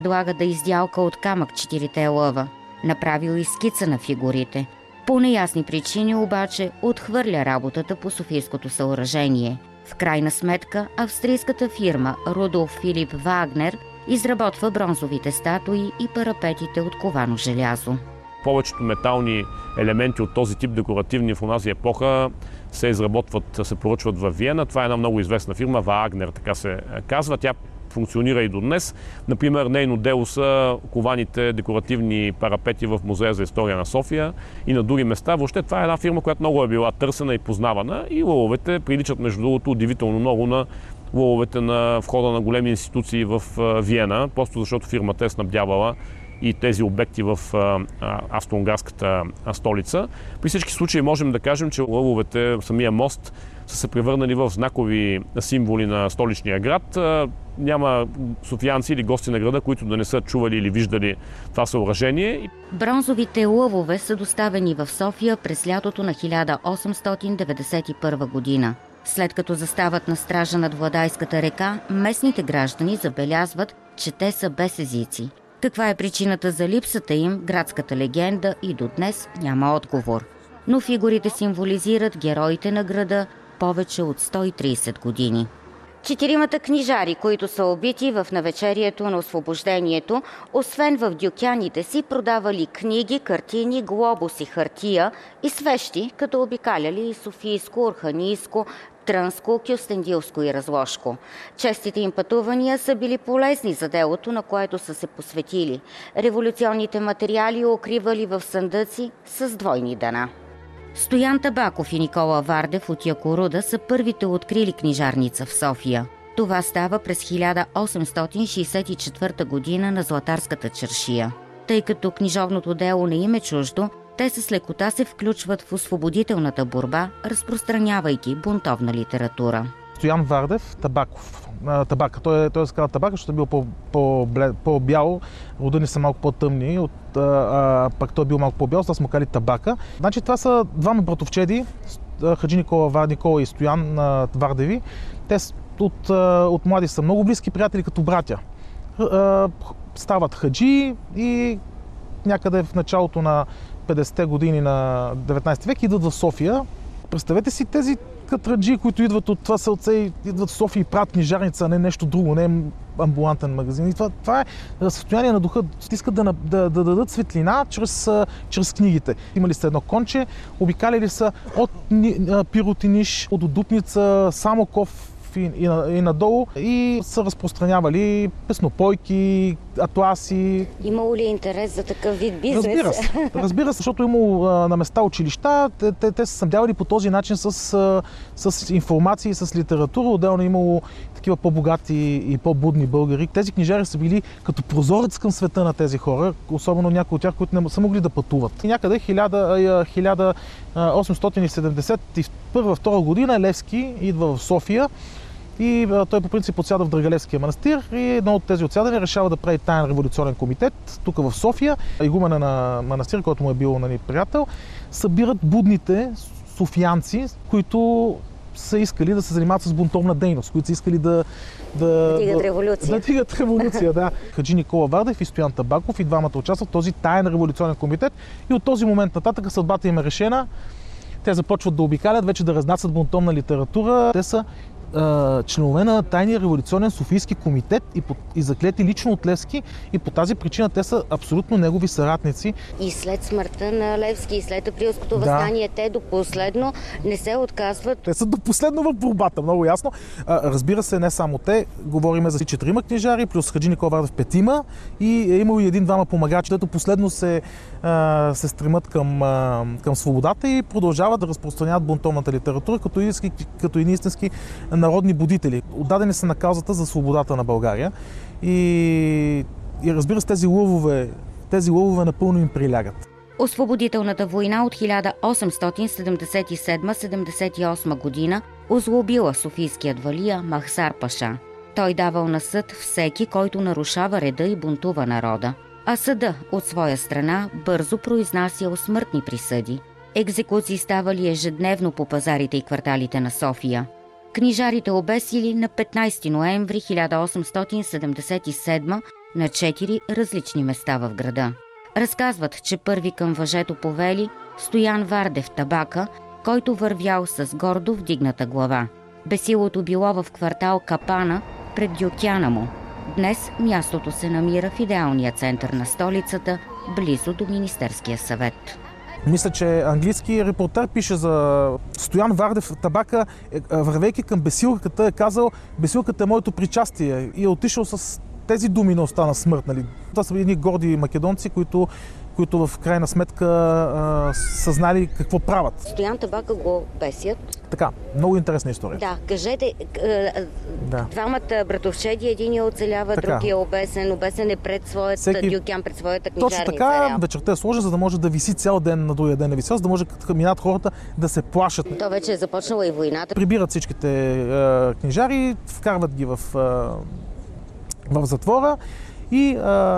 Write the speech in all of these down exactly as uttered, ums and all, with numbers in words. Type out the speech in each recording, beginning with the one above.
Предлага да издялка от камък четирите лъва. Направил и скица на фигурите. По неясни причини обаче отхвърля работата по Софийското съоръжение. В крайна сметка австрийската фирма Рудолф Филип Вагнер изработва бронзовите статуи и парапетите от ковано желязо. Повечето метални елементи от този тип декоративни в онази епоха се изработват, се поръчват във Виена. Това е една много известна фирма, Вагнер, така се казва. Тя функционира и до днес. Например, нейно дело са кованите декоративни парапети в Музея за история на София и на други места. Въобще това е една фирма, която много е била търсена и познавана, и лъвовете приличат между другото удивително много на лъвовете на входа на големи институции в Виена, просто защото фирмата е снабдявала и тези обекти в австро-унгарската столица. При всички случаи можем да кажем, че лъвовете, самия мост, са се превърнали в знакови символи на столичния град. Няма софиянци или гости на града, които да не са чували или виждали това съоръжение. Бронзовите лъвове са доставени в София през лятото на хиляда осемстотин деветдесет и първа година. След като застават на стража над Владайската река, местните граждани забелязват, че те са без езици. Каква е причината за липсата им, градската легенда и до днес няма отговор. Но фигурите символизират героите на града повече от сто и трийсет години. Четиримата книжари, които са убити в навечерието на освобождението, освен в дюкяните си, продавали книги, картини, глобуси, хартия и свещи, като обикаляли и Софийско, Орханийско, Трънско, Кюстендилско и Разложко. Честите им пътувания са били полезни за делото, на което са се посветили. Революционните материали укривали в съндъци с двойни дъна. Стоян Табаков и Никола Вардев от Якоруда са първите открили книжарница в София. Това става през хиляда осемстотин шейсет и четвърта година на Златарската чаршия. Тъй като книжовното дело не им е чуждо, те с лекота се включват в освободителната борба, разпространявайки бунтовна литература. Стоян Вардев, Табаков. Табака. Той, той се казва Табака, защото е бил по-бял, родени са малко по-тъмни, от, а, пък той е бил малко по-бял, сега сме кали Табака. Значи това са двама братовчеди, Хаджи Никола, Никола и Стоян Вардеви. Те от, от млади са много близки приятели, като братя. Стават хаджи и някъде в началото на петдесетте години на деветнайсети век идват в София. Представете си тези катраджи, които идват от това селце, идват в София и правят книжарница, а не нещо друго, не амбулантен магазин. И това, това е състояние на духа. Искат да, да, да дадат светлина чрез, чрез книгите. Имали са едно конче, обикаляли са от Пиротиниш, от Дупница, Самоков и, и, и надолу и са разпространявали песнопойки, атласи. Имало ли интерес за такъв вид бизнес? Разбира се, разбира се, защото имало а, на места училища, те, те, те са снабдявали по този начин с, а, с информация и с литература. Отделно имало такива по-богати и по-будни българи. Тези книжари са били като прозорец към света на тези хора, особено някои от тях, които не са могли да пътуват. И някъде хиляда осемстотин и седемдесет и първа-втора година Левски идва в София и а, той по принцип отсяда в Драгалевския манастир и едно от тези отсядания решава да прави таен революционен комитет тук в София. Игумена на манастир, който му е бил, нали, приятел, събират будните софиянци, които са искали да се занимават с бунтовна дейност, които са искали да... Да дигат революция. Да дигат революция, да. Хаджи Никола Вардев и Стоян Табаков и двамата участват в този таен революционен комитет и от този момент нататък съдбата им е решена. Те започват да обикалят, вече да разнасят бунтовна литература. Те са членове на тайния революционен Софийски комитет и, по, и заклети лично от Левски и по тази причина те са абсолютно негови съратници. И след смъртта на Левски и след Априлското да. въстание те до последно не се отказват. Те са до последно в борбата, много ясно. А, разбира се, не само те, говорим за четирима книжари, плюс Хаджи Никола Вардев петима и е имало и един-двама помагачи, които последно се, а, се стремат към, а, към свободата и продължават да разпространяват бунтовната литература като, като едни истински народни будители. Отдадени са на каузата за свободата на България и, и разбира се, тези лъвове, тези лъвове напълно им прилягат. Освободителната война от хиляда осемстотин седемдесет и седма - седемдесет и осма година озлобила софийският валия Махсар Паша. Той давал на съд всеки, който нарушава реда и бунтува народа. А съда от своя страна бързо произнасял смъртни присъди. Екзекуции ставали ежедневно по пазарите и кварталите на София. Книжарите обесили на петнайсети ноември хиляда осемстотин седемдесет и седма на четири различни места в града. Разказват, че първи към въжето повели Стоян Вардев Табака, който вървял с гордо вдигната глава. Бесилото било в квартал Капана пред Дюкяна му. Днес мястото се намира в идеалния център на столицата, близо до Министерския съвет. Мисля, че английски репортер пише за Стоян Вардев Табака, вървейки към бесилката, е казал: бесилката е моето причастие, и е отишъл с тези думи на остана смърт. Нали? Това са едни горди македонци, които, които в крайна сметка а, са знали какво правят. Стоян Табака го бесят. Така, много интересна история. Да, кажете, да. Двамата братовчеди, един оцелява, другия е обесен, обесен е пред своята Всеки... Дюкян, пред своята книжарница. Точно така, вечерта е сложен, за да може да виси цял ден, на другия ден не виси, за да може да минат хората да се плашат. То вече е започнала и войната. Прибират всичките е, книжари, вкарват ги в, е, в затвора и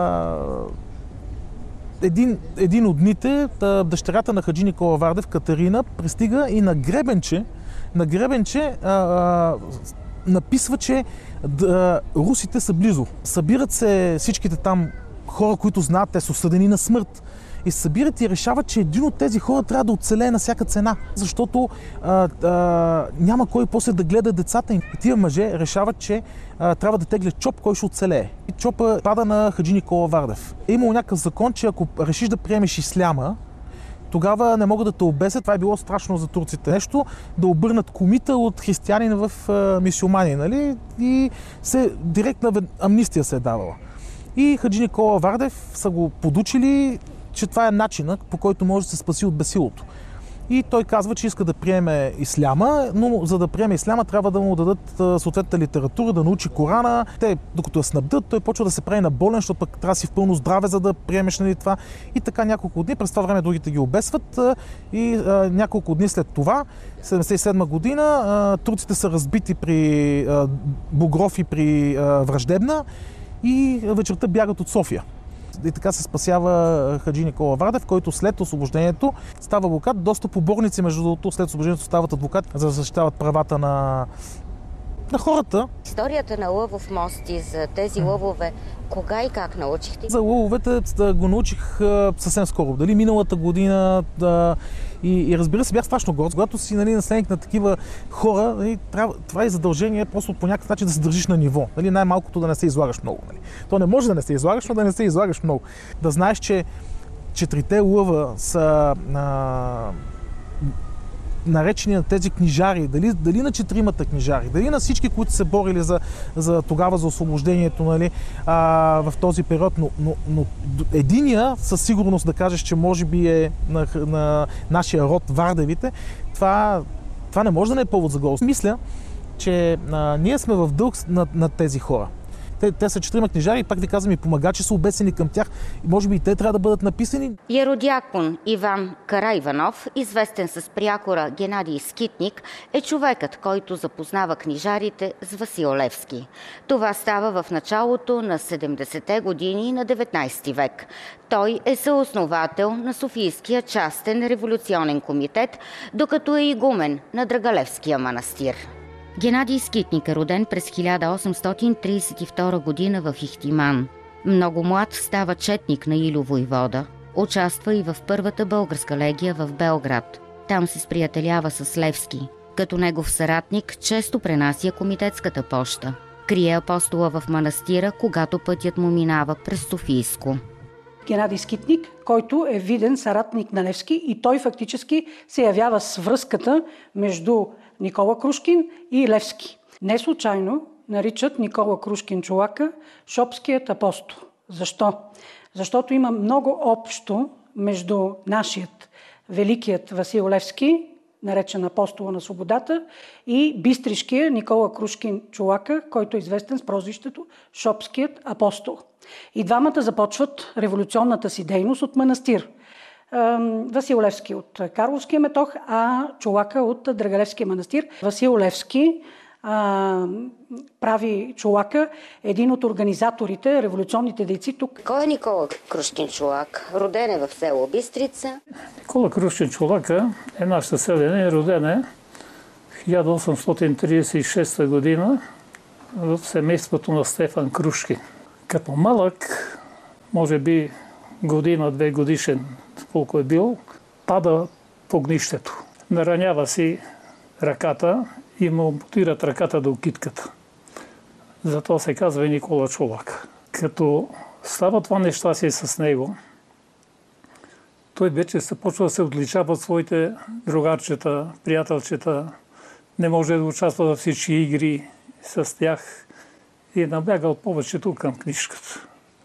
е, един, един от дните дъщерята на хаджи Никола Вардев, Катерина, пристига и на гребенче, на гребенче а, а, написва, че да, русите са близо. Събират се всичките там хора, които знаят, те са осъдени на смърт. И се събират и решават, че един от тези хора трябва да оцелее на всяка цена, защото а, а, няма кой после да гледа децата им. И тия мъже решават, че а, трябва да теглят чоп, кой ще оцелее. И чопа пада на хаджи Никола Вардев. Е имало някакъв закон, че ако решиш да приемеш исляма, тогава не могат да те обесят. Това е било страшно за турците. Нещо да обърнат комита от християнин в а, мюсюлмани, нали? И се, директна амнистия се е давала. И хаджи Никола Вардев са го подучили, че това е начинът, по който може да се спаси от бесилото. И той казва, че иска да приеме исляма, но за да приеме исляма трябва да му дадат съответната литература, да научи Корана. Те, докато я снабдят, той почва да се прави на болен, защото пък трябва да си в пълно здраве, за да приемеш, нали, това. И така няколко дни, през това време другите ги обесват, и а, няколко дни след това, седемдесет и седма година, а, турците са разбити при а, Бугров и при а, Враждебна и вечерта бягат от София. И така се спасява хаджи Никола Вардев, който след освобождението става адвокат. Доста поборници, между другото, след освобождението стават адвокат, за да защитават правата на, на хората. Историята на Лъвов мост и за тези лъвове, кога и как научихте? За лъвовете да го научих а, съвсем скоро. Дали миналата година. Да, и, и разбира се, бях страшно горд. Когато си, нали, наследник на такива хора, нали, трябва, това е задължение просто по някакъв начин да се държиш на ниво. Нали, най-малкото да не се излагаш много. Нали. То не може да не се излагаш, но да не се излагаш много. Да знаеш, че четирите лъва са а, наречени на тези книжари, дали, дали на четиримата книжари, дали на всички, които се борили за, за тогава за освобождението, нали, а, в този период, но, но, но единия със сигурност да кажеш, че може би е на, на нашия род Вардевите, това, това не може да не е повод за гордост. Мисля, че а, ние сме в дълг на, на тези хора. Те, те са четирима книжари и пак ви казвам, и помагачи са обесени към тях. И може би и те трябва да бъдат написани. Еродиакон Иван Караиванов, известен с прякора Генадий Скитник, е човекът, който запознава книжарите с Васил Левски. Това става в началото на седемдесетте години на деветнайсети век. Той е съосновател на Софийския частен революционен комитет, докато е игумен на Драгалевския манастир. Генадий Скитник е роден през хиляда осемстотин трийсет и втора година в Ихтиман. Много млад става четник на Илю войвода. Участва и в първата българска легия в Белград. Там се сприятелява с Левски. Като негов съратник често пренася комитетската поща. Крие апостола в манастира, когато пътят му минава през Софийско. Генадий Скитник, който е виден съратник на Левски, и той фактически се явява с връзката между Никола Крушкин и Левски. Не случайно наричат Никола Крушкин Чолака Шопският апостол. Защо? Защото има много общо между нашият великият Васил Левски, наречен апостола на свободата, и бистришкия Никола Крушкин Чолака, който е известен с прозвището Шопският апостол. И двамата започват революционната си дейност от манастир. Васил Левски от Карловския метох, а Чолака от Драгалевския манастир. Васил Левски а, прави Чолака един от организаторите, революционните дейци тук. Кой е Никола Крушкин Чолак? Роден е в село Бистрица. Никола Крушкин Чолака е наш съселен, роден е в хиляда осемстотин трийсет и шеста година в семейството на Стефан Крушкин. Като малък, може би година-две годишен, колко е бил, пада по огнището. Наранява си ръката и му ампутират ръката до китката. Затова се казва и Никола Чолак. Като става това нещастие с него, той вече се почва да се отличава от своите другарчета, приятелчета, не може да участва във всички игри с тях и е наблягал повечето към книжката.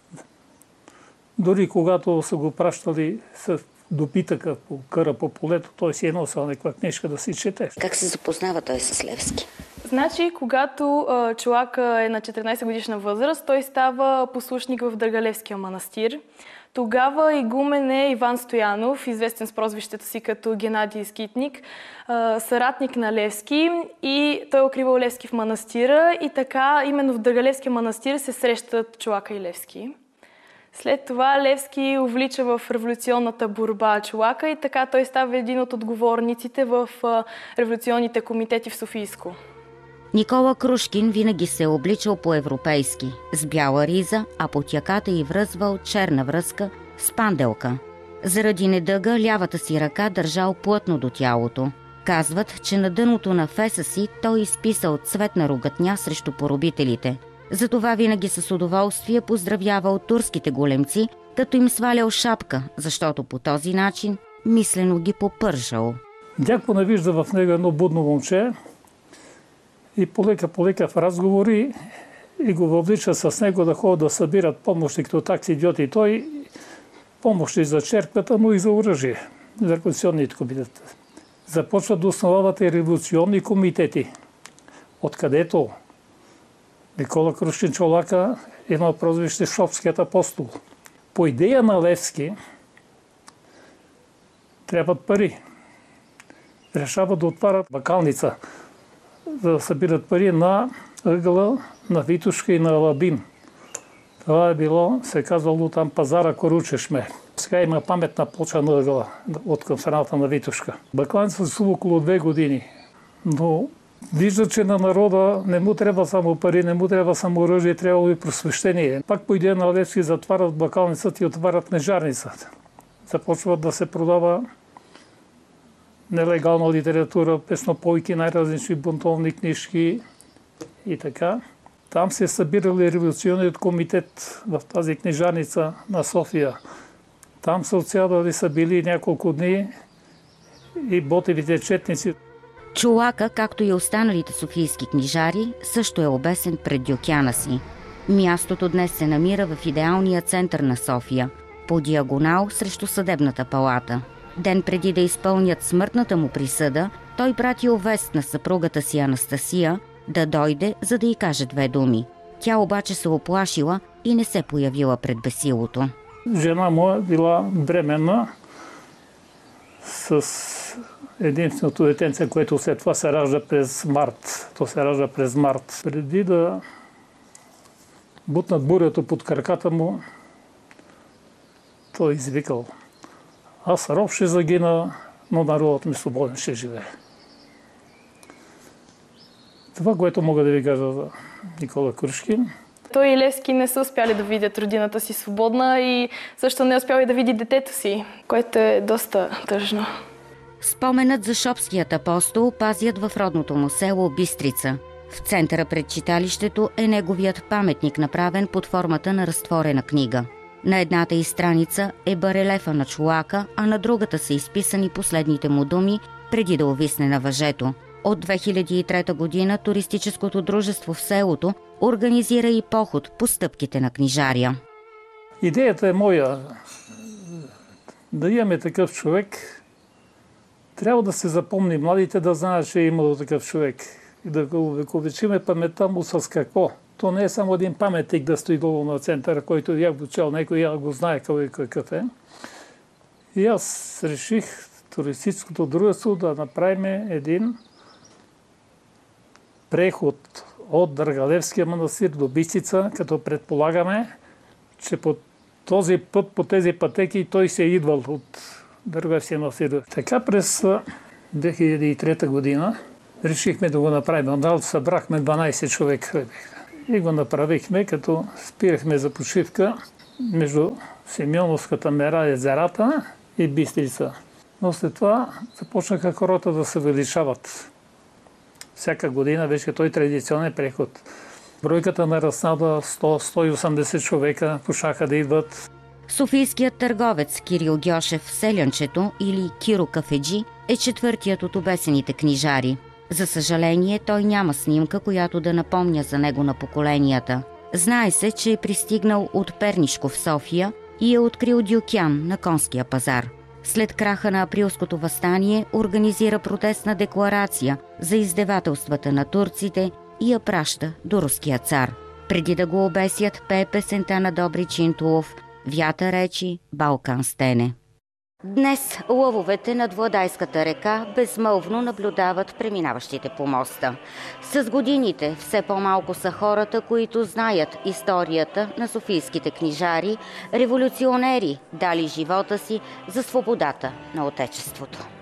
Дори когато са го пращали с допитъка по къра по полето, той си е носил някаква книжка да си чете. Как се запознава той с Левски? Значи, когато а, Чолака е на четиринайсет годишна възраст, той става послушник в Драгалевския манастир. Тогава игумен е Иван Стоянов, известен с прозвището си като Геннадий Скитник, а, съратник на Левски, и той е укривал Левски в манастира, и така именно в Драгалевския манастир се срещат Чолака и Левски. След това Левски увлича в революционната борба Чолака и така той става един от отговорниците в революционните комитети в Софийско. Никола Крушкин винаги се е обличал по-европейски, с бяла риза, а по тяката й връзвал черна връзка с панделка. Заради недъга лявата си ръка държал плътно до тялото. Казват, че на дъното на феса си той изписал цветна ругатня срещу поробителите. Затова винаги с удоволствие поздравявал турските големци, като им свалял шапка, защото по този начин мислено ги попържал. Дядко не вижда в него едно будно момче и полека-полека в разговори и го въвлича с него да ходят да събират помощи, като такси идиоти. И той помощи за черквата, но и за оръжие, за революционните комитети. Започват да основават и революционни комитети, откъдето Никола Крушкин Чолака има прозвище Шопският апостол. По идея на Левски трябват пари. Решават да отварят бакалница, за да събират пари на ъгъла на Витошка и на Алабин. Това е било, се казвало там пазара Коручешме. Сега има паметна плоча на ъгъла от към страната на Витошка. Бакалница се сува около две години, но вижда, че на народа не му трябва само пари, не му трябва само оръжие, трябва и просвещение. Пак по идея на Левски затварят бакалницата и отварят книжарницата. Започват да се продава нелегална литература, песнопойки, най-различни бунтовни книжки и така. Там се е събирал и революционният комитет в тази книжарница на София. Там са отсядали, са били няколко дни и ботевите четници. Чолака, както и останалите софийски книжари, също е обесен пред дюкяна си. Мястото днес се намира в идеалния център на София, по диагонал срещу съдебната палата. Ден преди да изпълнят смъртната му присъда, той пратил вест на съпругата си Анастасия да дойде, за да й каже две думи. Тя обаче се оплашила и не се появила пред бесилото. Жена му е била бременна с единственото детенце, което след това се ражда през март. То се ражда през март. Преди да бутнат бурята под краката му, той извикал: аз роб ще загина, но народът ми свободен ще живее. Това, което мога да ви кажа за Никола Крушкин. Той и Левски не са успяли да видят родината си свободна и също не успял и да види детето си, което е доста тъжно. Споменът за Шопският апостол пазят в родното му село Бистрица. В центъра пред читалището е неговият паметник, направен под формата на разтворена книга. На едната й страница е барелефа на Чолака, а на другата са изписани последните му думи преди да увисне на въжето. От две хиляди и трета година туристическото дружество в селото организира и поход по стъпките на книжаря. Идеята е моя. Да имаме такъв човек, трябва да се запомни, младите да знаят, че е имало такъв човек. И да го увековечиме паметта му с какво. То не е само един паметник да стои долу на центъра, който я го чел, някой я го знае кой какъв е. И аз реших туристическото дружество да направим един преход от Драгалевския манастир до Бистрица, като предполагаме, че по този път, по тези пътеки, той се е идвал от Драгалевския манастир. Така през две хиляди и трета година решихме да го направим. Събрахме дванайсет човека. И го направихме, като спирахме за почивка между Симеоновската мера, езерата и Бистрица. Но след това започнаха хората да се увеличават. Всяка година беше той традиционен преход. Бройката нарасна до сто до сто и осемдесет човека, пошаха да идват. Софийският търговец Кирил Гьошев в Селянчето или Киро Кафеджи е четвъртият от обесените книжари. За съжаление, той няма снимка, която да напомня за него на поколенията. Знае се, че е пристигнал от Пернишко в София и е открил дюкян на Конския пазар. След краха на априлското въстание организира протестна декларация за издевателствата на турците и я праща до руския цар. Преди да го обесят, пее песента на Добри Чинтулов «Вятър речи, Балкан стене». Днес лъвовете над Владайската река безмълвно наблюдават преминаващите по моста. С годините все по-малко са хората, които знаят историята на софийските книжари, революционери, дали живота си за свободата на Отечеството.